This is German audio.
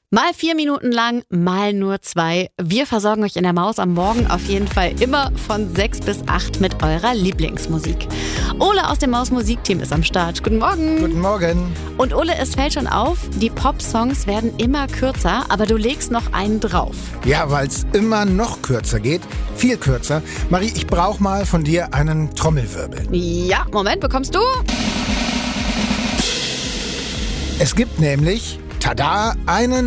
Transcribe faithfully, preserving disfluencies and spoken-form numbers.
Mal vier Minuten lang, mal nur zwei. Wir versorgen euch in der Maus am Morgen auf jeden Fall immer von sechs bis acht mit eurer Lieblingsmusik. Ole aus dem Maus-Musikteam ist am Start. Guten Morgen. Guten Morgen. Und Ole, es fällt schon auf, die Pop-Songs werden immer kürzer, aber du legst noch einen drauf. Ja, weil es immer noch kürzer geht. Viel kürzer. Marie, ich brauche mal von dir einen Trommelwirbel. Ja, Moment, bekommst du? Es gibt nämlich, tada, einen